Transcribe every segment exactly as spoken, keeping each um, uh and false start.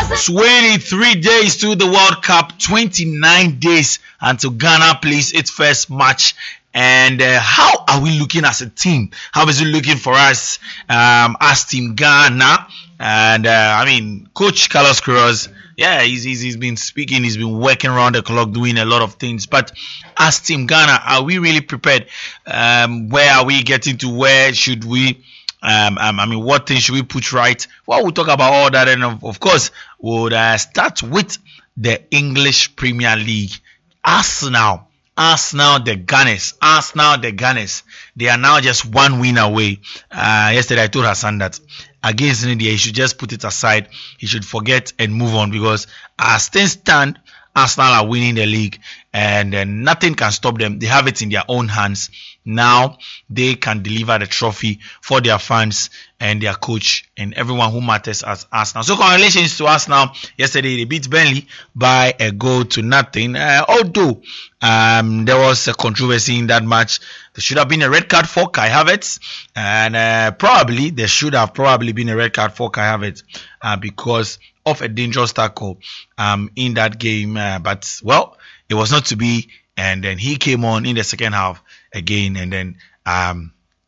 twenty-three days to the World Cup, twenty-nine days until Ghana plays its first match. And uh, how are we looking as a team? How is it looking for us um, as Team Ghana? And uh, I mean, Coach Carlos Queiroz, yeah, he's, he's he's been speaking, he's been working around the clock, doing a lot of things. But as Team Ghana, are we really prepared? Um, where are we getting to? Where should we? Um, um, I mean, what things should we put right? Well, we'll talk about all that, and of, of course, we'll uh, start with the English Premier League. Arsenal. Arsenal, the Gunners. Arsenal, the Gunners. They are now just one win away. Uh, yesterday, I told Hassan that against India, he should just put it aside. He should forget and move on, because as things stand, Arsenal are winning the league, and uh, nothing can stop them. They have it in their own hands. Now they can deliver the trophy for their fans and their coach and everyone who matters as Arsenal. So congratulations to Arsenal. Yesterday they beat Burnley by a goal to nothing. Uh, although um, there was a controversy in that match. There should have been a red card for Kai Havertz, and uh, probably there should have probably been a red card for Kai Havertz uh, because of a dangerous tackle um, in that game. Uh, but well, it was not to be, and then he came on in the second half again, and then um,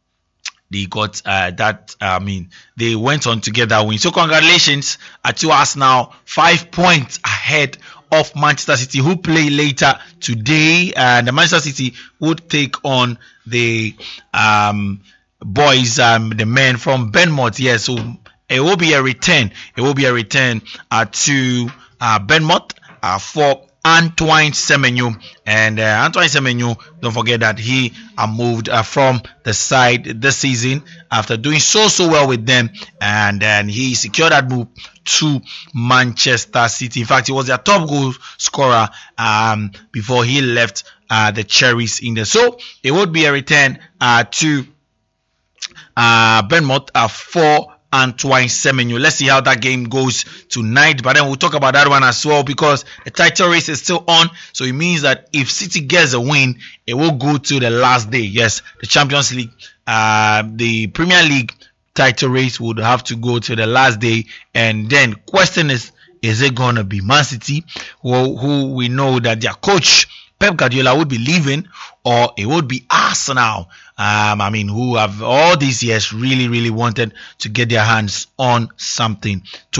they got uh, that. I mean, they went on to get that win. So congratulations uh, to Arsenal, five points ahead of Manchester City, who play later today. And uh, the Manchester City would take on the um, boys, um, the men from Bournemouth. Yeah, so it will be a return. It will be a return uh, to uh, Bournemouth uh, for Antoine Semenyo. And uh, Antoine Semenyo, don't forget that he uh, moved uh, from the side this season after doing so so well with them, and then he secured that move to Manchester City. In fact, he was their top goal scorer um, before he left uh, the Cherries in there. So it would be a return uh, to uh, Bournemouth uh, for Antoine Semenyo. Let's see how that game goes tonight, but then we'll talk about that one as well, because the title race is still on. So it means that if City gets a win, it will go to the last day. Yes, the Champions League, uh, the Premier League title race would have to go to the last day. And then question is, is it gonna be Man City, who, who we know that their coach Pep Guardiola would be leaving, or it would be Arsenal, um, I mean, who have all these years really, really wanted to get their hands on something to